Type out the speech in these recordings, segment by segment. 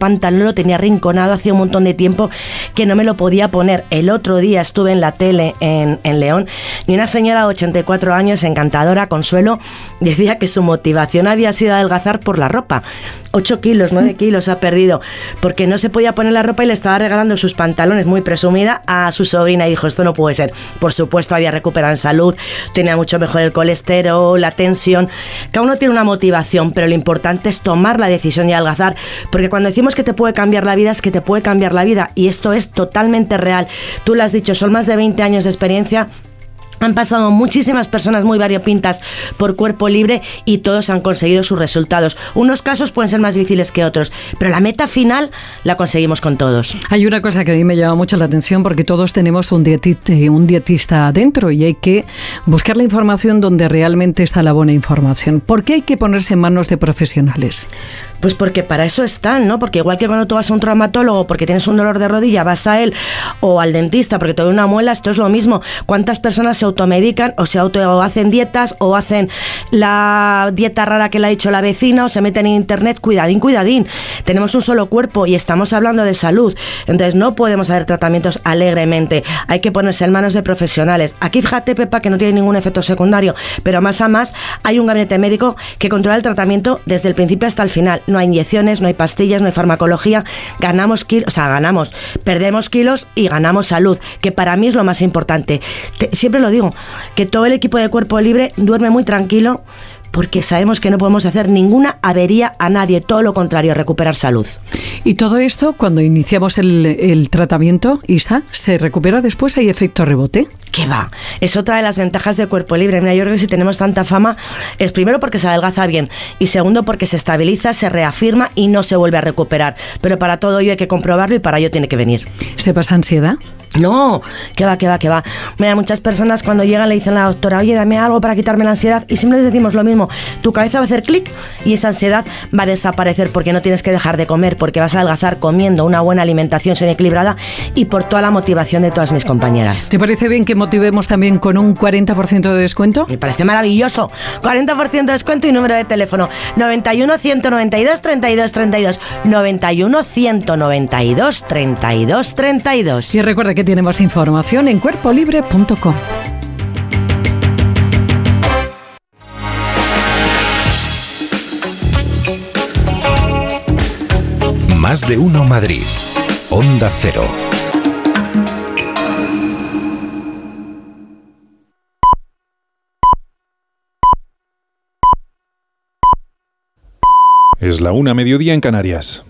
pantalón lo tenía arrinconado hacía un montón de tiempo que no me lo podía poner. El otro día estuve en la tele en León y una señora de 84 años, encantadora, Consuelo, decía que su motivación había sido adelgazar por la ropa. 8 kilos, 9 kilos ha perdido, porque no se podía poner la ropa y le estaba regalando sus pantalones, muy presumida, a su sobrina, y dijo, esto no puede ser. Por supuesto, había recuperado en salud, tenía mucho mejor el colesterol, la tensión. Cada uno tiene una motivación, pero lo importante es tomar la decisión y adelgazar, porque cuando decimos que te puede cambiar la vida, es que te puede cambiar la vida, y esto es totalmente real. Tú lo has dicho, son más de 20 años de experiencia. Han pasado muchísimas personas muy variopintas por Cuerpo Libre y todos han conseguido sus resultados. Unos casos pueden ser más difíciles que otros, pero la meta final la conseguimos con todos. Hay una cosa que a mí me llama mucho la atención, porque todos tenemos un dietista adentro y hay que buscar la información donde realmente está la buena información. ¿Por qué hay que ponerse en manos de profesionales? Pues porque para eso están, ¿no? Porque igual que cuando tú vas a un traumatólogo porque tienes un dolor de rodilla, vas a él, o al dentista porque te duele una muela, esto es lo mismo. ¿Cuántas personas se automedican o o hacen dietas o hacen la dieta rara que le ha dicho la vecina o se meten en internet? Cuidadín, cuidadín. Tenemos un solo cuerpo y estamos hablando de salud. Entonces no podemos hacer tratamientos alegremente. Hay que ponerse en manos de profesionales. Aquí fíjate, Pepa, que no tiene ningún efecto secundario, pero más a más hay un gabinete médico que controla el tratamiento desde el principio hasta el final. No hay inyecciones, no hay pastillas, no hay farmacología. Perdemos kilos y ganamos salud, que para mí es lo más importante. Siempre lo digo, que todo el equipo de Cuerpo Libre duerme muy tranquilo, porque sabemos que no podemos hacer ninguna avería a nadie, todo lo contrario, recuperar salud. Y todo esto, cuando iniciamos el tratamiento, Isa, ¿se recupera después? ¿Hay efecto rebote? ¿Qué va? Es otra de las ventajas de Cuerpo Libre. Mira, yo creo que si tenemos tanta fama es primero porque se adelgaza bien y segundo porque se estabiliza, se reafirma y no se vuelve a recuperar. Pero para todo ello hay que comprobarlo y para ello tiene que venir. ¿Se pasa ansiedad? No, que va. Mira, muchas personas cuando llegan le dicen a la doctora, oye, dame algo para quitarme la ansiedad, y siempre les decimos lo mismo, tu cabeza va a hacer clic y esa ansiedad va a desaparecer, porque no tienes que dejar de comer, porque vas a adelgazar comiendo una buena alimentación sin equilibrada y por toda la motivación de todas mis compañeras. ¿Te parece bien que motivemos también con un 40% de descuento? Me parece maravilloso. 40% de descuento y número de teléfono 91 192 32 32 91 192 32 32. Y recuerda que tiene más información en cuerpolibre.com. Más de uno Madrid. Onda Cero. Es la 1:00 mediodía en Canarias.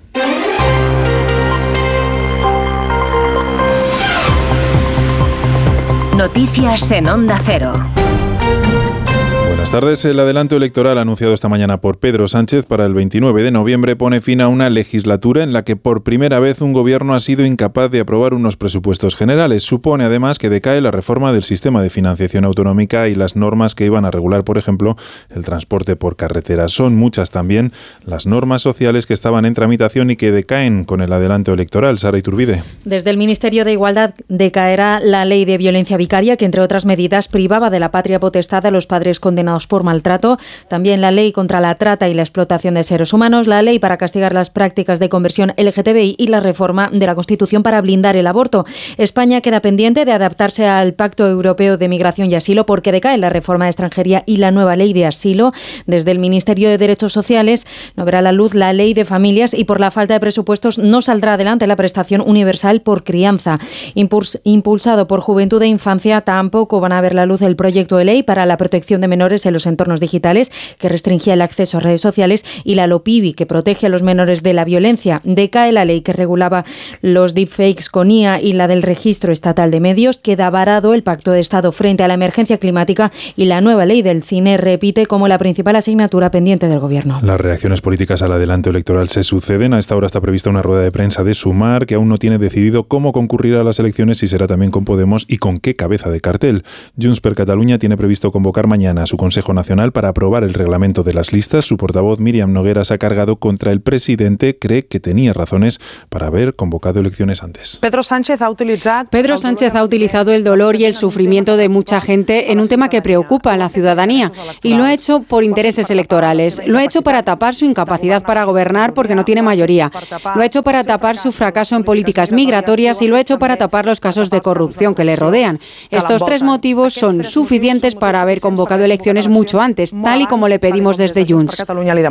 Noticias en Onda Cero. Buenas tardes. El adelanto electoral anunciado esta mañana por Pedro Sánchez para el 29 de noviembre pone fin a una legislatura en la que por primera vez un gobierno ha sido incapaz de aprobar unos presupuestos generales. Supone además que decae la reforma del sistema de financiación autonómica y las normas que iban a regular, por ejemplo, el transporte por carretera. Son muchas también las normas sociales que estaban en tramitación y que decaen con el adelanto electoral. Sara Iturbide. Desde el Ministerio de Igualdad decaerá la ley de violencia vicaria, que entre otras medidas privaba de la patria potestad a los padres condenados por maltrato, también la ley contra la trata y la explotación de seres humanos, la ley para castigar las prácticas de conversión LGTBI y la reforma de la Constitución para blindar el aborto. España queda pendiente de adaptarse al Pacto Europeo de Migración y Asilo porque decae la reforma de extranjería y la nueva ley de asilo. Desde el Ministerio de Derechos Sociales no verá la luz la ley de familias y por la falta de presupuestos no saldrá adelante la prestación universal por crianza. Impulsado por Juventud e Infancia, tampoco van a ver la luz el proyecto de ley para la protección de menores en los entornos digitales, que restringía el acceso a redes sociales, y la LOPIBI, que protege a los menores de la violencia. Decae la ley que regulaba los deepfakes con IA y la del registro estatal de medios. Queda varado el Pacto de Estado frente a la emergencia climática y la nueva ley del cine repite como la principal asignatura pendiente del Gobierno. Las reacciones políticas al adelanto electoral se suceden. A esta hora está prevista una rueda de prensa de Sumar, que aún no tiene decidido cómo concurrir a las elecciones, si será también con Podemos y con qué cabeza de cartel. Junts per Catalunya tiene previsto convocar mañana a su consejo Consejo Nacional para aprobar el reglamento de las listas. Su portavoz, Míriam Noguera, se ha cargado contra el presidente. Cree que tenía razones para haber convocado elecciones antes. Pedro Sánchez ha utilizado el dolor y el sufrimiento de mucha gente en un tema que preocupa a la ciudadanía, y lo ha hecho por intereses electorales. Lo ha hecho para tapar su incapacidad para gobernar porque no tiene mayoría. Lo ha hecho para tapar su fracaso en políticas migratorias y lo ha hecho para tapar los casos de corrupción que le rodean. Estos tres motivos son suficientes para haber convocado elecciones mucho antes, tal y como le pedimos desde Junts.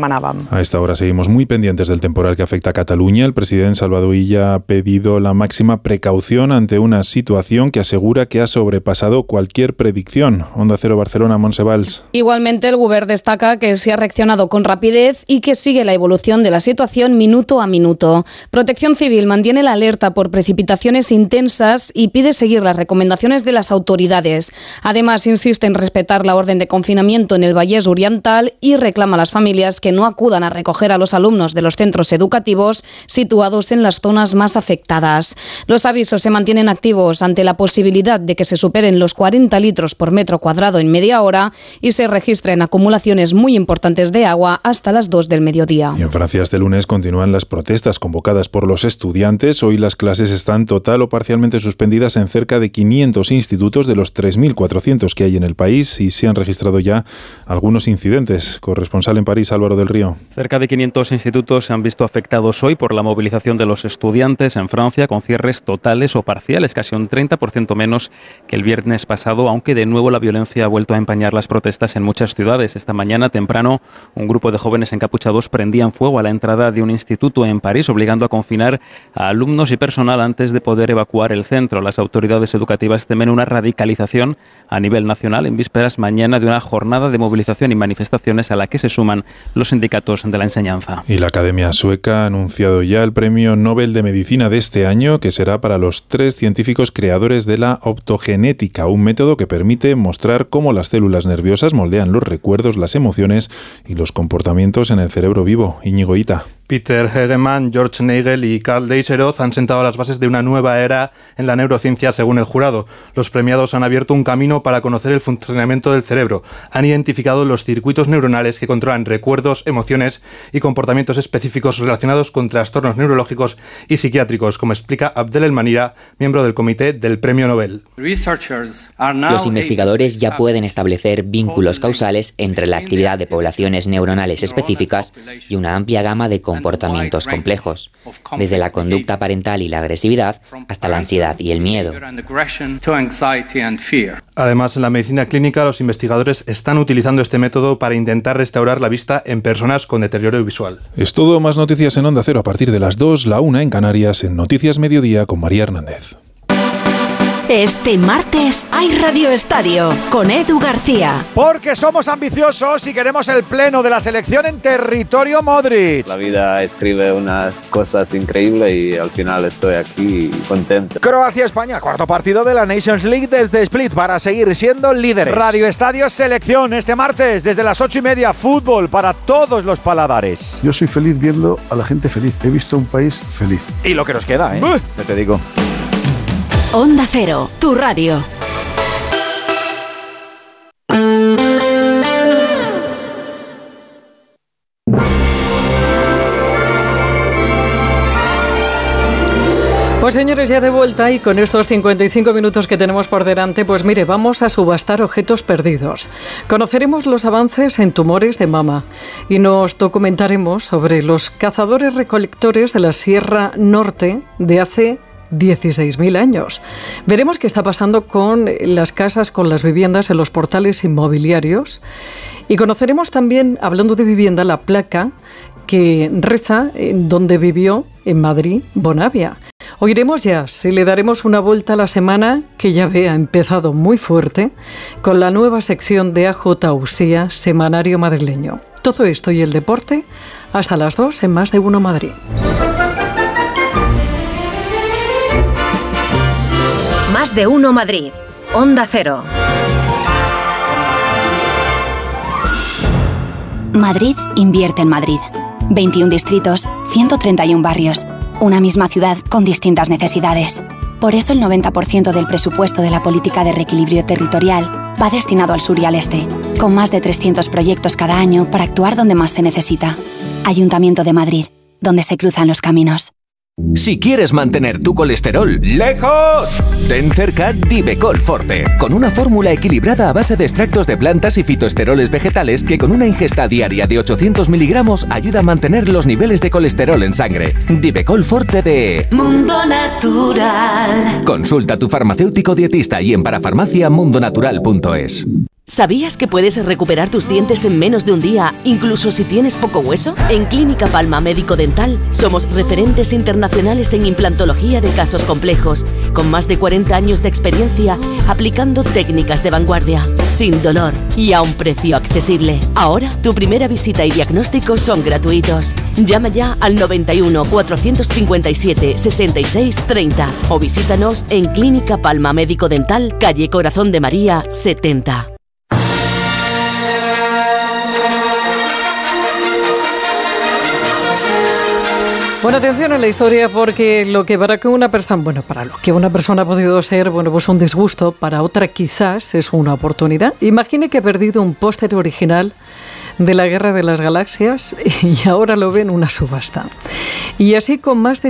A esta hora seguimos muy pendientes del temporal que afecta a Cataluña. El presidente Salvador Illa ha pedido la máxima precaución ante una situación que asegura que ha sobrepasado cualquier predicción. Onda Cero Barcelona, Montse Valls. Igualmente, el Govern destaca que se ha reaccionado con rapidez y que sigue la evolución de la situación minuto a minuto. Protección Civil mantiene la alerta por precipitaciones intensas y pide seguir las recomendaciones de las autoridades. Además, insiste en respetar la orden de confinamiento en el Vallès Oriental y reclama a las familias que no acudan a recoger a los alumnos de los centros educativos situados en las zonas más afectadas. Los avisos se mantienen activos ante la posibilidad de que se superen los 40 litros por metro cuadrado en media hora y se registren acumulaciones muy importantes de agua hasta las 2 del mediodía. Y en Francia este lunes continúan las protestas convocadas por los estudiantes. Hoy las clases están total o parcialmente suspendidas en cerca de 500 institutos de los 3.400 que hay en el país y se han registrado ya algunos incidentes. Corresponsal en París, Álvaro del Río. Cerca de 500 institutos se han visto afectados hoy por la movilización de los estudiantes en Francia, con cierres totales o parciales, casi un 30% menos que el viernes pasado, aunque de nuevo la violencia ha vuelto a empañar las protestas en muchas ciudades. Esta mañana temprano, un grupo de jóvenes encapuchados prendían fuego a la entrada de un instituto en París, obligando a confinar a alumnos y personal antes de poder evacuar el centro. Las autoridades educativas temen una radicalización a nivel nacional en vísperas mañana de una jornada de movilización y manifestaciones a la que se suman los sindicatos de la enseñanza. Y la Academia Sueca ha anunciado ya el Premio Nobel de Medicina de este año, que será para los 3 científicos creadores de la optogenética, un método que permite mostrar cómo las células nerviosas moldean los recuerdos, las emociones y los comportamientos en el cerebro vivo. Íñigo Ita. Peter Hegemann, George Nagel y Karl Deisseroth han sentado las bases de una nueva era en la neurociencia, según el jurado. Los premiados han abierto un camino para conocer el funcionamiento del cerebro. Han identificado los circuitos neuronales que controlan recuerdos, emociones y comportamientos específicos relacionados con trastornos neurológicos y psiquiátricos, como explica Abdel El Manira, miembro del comité del Premio Nobel. Los investigadores ya pueden establecer vínculos causales entre la actividad de poblaciones neuronales específicas y una amplia gama de comportamientos complejos, desde la conducta parental y la agresividad hasta la ansiedad y el miedo. Además, en la medicina clínica, los investigadores están utilizando este método para intentar restaurar la vista en personas con deterioro visual. Es todo. Más noticias en Onda Cero a partir de las 2, la 1 en Canarias, en Noticias Mediodía con María Hernández. Este martes hay Radio Estadio con Edu García. Porque somos ambiciosos y queremos el pleno de la selección en territorio Modric. La vida escribe unas cosas increíbles y al final estoy aquí contento. Croacia-España, cuarto partido de la Nations League desde Split para seguir siendo líderes. Radio Estadio Selección este martes desde las 8:30. Fútbol para todos los paladares. Yo soy feliz viendo a la gente feliz. He visto un país feliz. Y lo que nos queda, ya te digo. Onda Cero, tu radio. Pues señores, ya de vuelta y con estos 55 minutos que tenemos por delante, pues mire, vamos a subastar objetos perdidos. Conoceremos los avances en tumores de mama y nos documentaremos sobre los cazadores recolectores de la Sierra Norte de hace 16.000 años. Veremos qué está pasando con las casas, con las viviendas en los portales inmobiliarios y conoceremos también, hablando de vivienda, la placa que reza en donde vivió en Madrid Bonavia. Oiremos ya si le daremos una vuelta a la semana que ya ha empezado muy fuerte con la nueva sección de AJ Usía, Semanario Madrileño. Todo esto y el deporte hasta las 2 en Más de Uno Madrid. Más de Uno Madrid. Onda Cero. Madrid invierte en Madrid. 21 distritos, 131 barrios. Una misma ciudad con distintas necesidades. Por eso el 90% del presupuesto de la política de reequilibrio territorial va destinado al sur y al este, con más de 300 proyectos cada año para actuar donde más se necesita. Ayuntamiento de Madrid, donde se cruzan los caminos. Si quieres mantener tu colesterol lejos, ten cerca Divecol Forte, con una fórmula equilibrada a base de extractos de plantas y fitoesteroles vegetales que con una ingesta diaria de 800 miligramos ayuda a mantener los niveles de colesterol en sangre. Divecol Forte de Mundo Natural. Consulta a tu farmacéutico dietista y en parafarmaciamundonatural.es. ¿Sabías que puedes recuperar tus dientes en menos de un día, incluso si tienes poco hueso? En Clínica Palma Médico Dental somos referentes internacionales en implantología de casos complejos, con más de 40 años de experiencia aplicando técnicas de vanguardia, sin dolor y a un precio accesible. Ahora, tu primera visita y diagnóstico son gratuitos. Llama ya al 91 457 66 30 o visítanos en Clínica Palma Médico Dental, calle Corazón de María 70. Bueno, atención a la historia, porque lo que para lo que una persona ha podido ser, pues un disgusto, para otra quizás es una oportunidad. Imagine que ha perdido un póster original de la Guerra de las Galaxias y ahora lo ve en una subasta. Y así con más de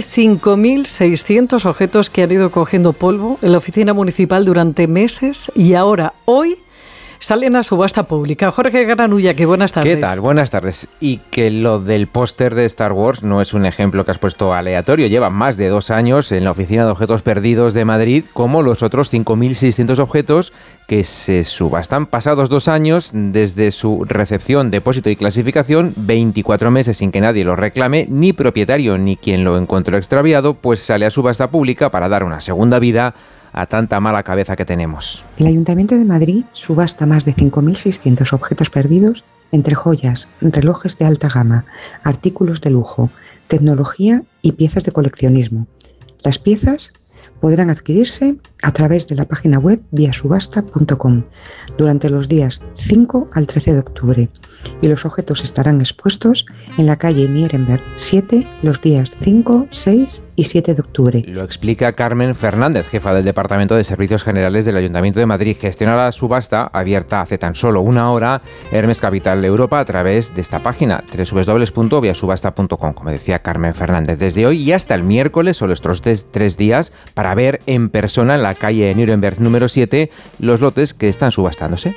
5.600 objetos que han ido cogiendo polvo en la oficina municipal durante meses y ahora, hoy, salen a subasta pública. Jorge Garanulla, que buenas tardes. ¿Qué tal? Buenas tardes. Y que lo del póster de Star Wars no es un ejemplo que has puesto aleatorio. Lleva más de 2 años en la Oficina de Objetos Perdidos de Madrid, como los otros 5.600 objetos que se subastan. Pasados 2 años desde su recepción, depósito y clasificación, 24 meses sin que nadie lo reclame, ni propietario ni quien lo encontró extraviado, pues sale a subasta pública para dar una segunda vida a tanta mala cabeza que tenemos. El Ayuntamiento de Madrid subasta más de 5.600 objetos perdidos entre joyas, relojes de alta gama, artículos de lujo, tecnología y piezas de coleccionismo. Las piezas podrán adquirirse a través de la página web viasubasta.com durante los días 5 al 13 de octubre y los objetos estarán expuestos en la calle Nierenberg 7 los días 5, 6 y 7 de octubre. Lo explica Carmen Fernández, jefa del Departamento de Servicios Generales del Ayuntamiento de Madrid. Gestiona la subasta, abierta hace tan solo una hora, Hermes Capital Europa, a través de esta página, www.viasubasta.com, como decía Carmen Fernández. Desde hoy y hasta el miércoles, solo estos 3 días, para ver en persona en la calle Nuremberg número 7 los lotes que están subastándose.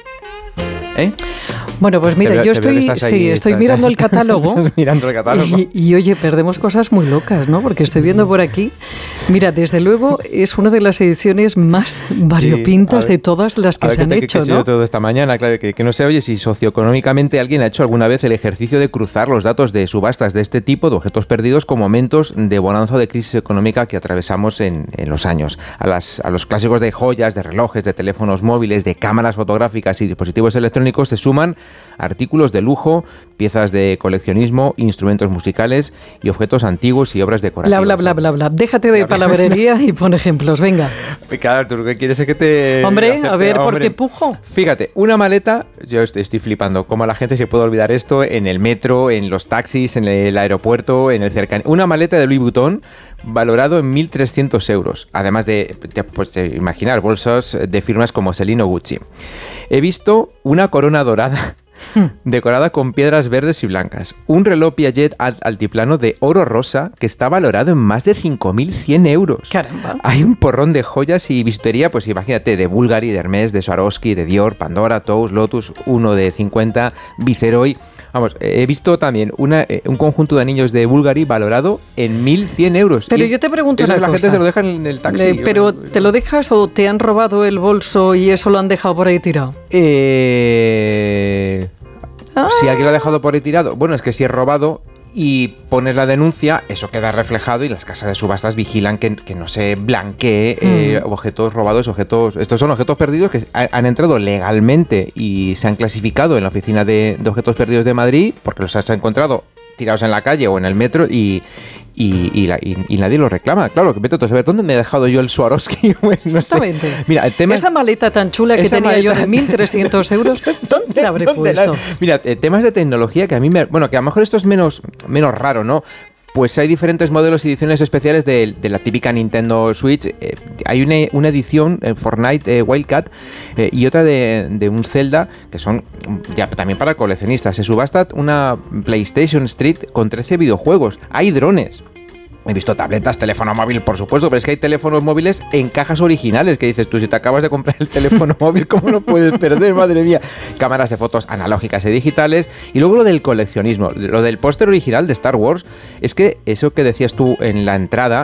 Bueno, pues mira, yo estoy mirando el catálogo. Mirando el catálogo. Y oye, perdemos cosas muy locas, ¿no? Porque estoy viendo por aquí. Mira, desde luego es una de las ediciones más variopintas de todas las que se han hecho, ¿no? Yo todo esta mañana, claro, que no sé, oye, si socioeconómicamente alguien ha hecho alguna vez el ejercicio de cruzar los datos de subastas de este tipo, de objetos perdidos, con momentos de bonanza o de crisis económica que atravesamos en los años. A los clásicos de joyas, de relojes, de teléfonos móviles, de cámaras fotográficas y dispositivos electrónicos se suman artículos de lujo, piezas de coleccionismo, instrumentos musicales y objetos antiguos y obras decorativas. Bla. Déjate de palabrería y pon ejemplos, venga. Claro, tú lo que quieres es que te... Hombre, a ver, ¿por qué pujo? Fíjate, una maleta, yo estoy flipando, cómo la gente se puede olvidar esto en el metro, en los taxis, en el aeropuerto, en el cercanía. Una maleta de Louis Vuitton valorado en 1.300 euros, además de imaginar bolsos de firmas como Celine o Gucci. He visto una corona dorada decorada con piedras verdes y blancas. Un reloj Piaget altiplano de oro rosa que está valorado en más de 5.100 euros. Caramba. Hay un porrón de joyas y bisutería, pues imagínate, de Bulgari, de Hermès, de Swarovski, de Dior, Pandora, Tous, Lotus, uno de 50, Viceroy. Vamos, he visto también un conjunto de anillos de Bulgari valorado en 1.100 euros. Pero yo te pregunto una cosa. La gente se lo deja en el taxi. ¿Pero te lo dejas o te han robado el bolso y eso lo han dejado por ahí tirado? Si alguien lo ha dejado por ahí tirado, bueno, es que si es robado y pones la denuncia, eso queda reflejado y las casas de subastas vigilan que no se blanquee objetos robados, estos son objetos perdidos que han entrado legalmente y se han clasificado en la Oficina de Objetos Perdidos de Madrid porque los has encontrado tirados en la calle o en el metro y nadie lo reclama. Claro, que vete a saber dónde me he dejado yo el Swarovski. Bueno, exactamente. No sé. Mira, el tema esa maleta tan chula que tenía yo de 1.300 euros, ¿dónde la habré puesto? Mira, temas de tecnología que a mí que a lo mejor esto es menos raro, ¿no? Pues hay diferentes modelos y ediciones especiales de la típica Nintendo Switch. Hay una edición, Fortnite Wildcat, y otra de un Zelda, que son ya también para coleccionistas. Se subasta una PlayStation Street con 13 videojuegos. Hay drones. He visto tabletas, teléfono móvil, por supuesto, pero es que hay teléfonos móviles en cajas originales, que dices tú, si te acabas de comprar el teléfono móvil, ¿cómo lo puedes perder? Madre mía. Cámaras de fotos analógicas y digitales. Y luego lo del coleccionismo, lo del póster original de Star Wars, es que eso que decías tú en la entrada,